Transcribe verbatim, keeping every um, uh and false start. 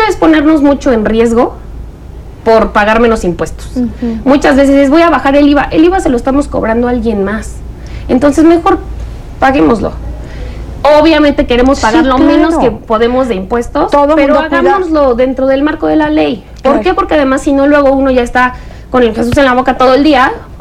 que es ponernos mucho en riesgo por pagar menos impuestos. Uh-huh. Muchas veces es, voy a bajar el I V A. El I V A se lo estamos cobrando a alguien más. Entonces, mejor paguémoslo. Obviamente queremos pagar Sí, lo claro. menos que podemos de impuestos, Todo pero mundo hagámoslo cuida. dentro del marco de la ley. ¿Por Claro. qué? Porque además, si no, luego uno ya está con el Jesús en la boca todo el día,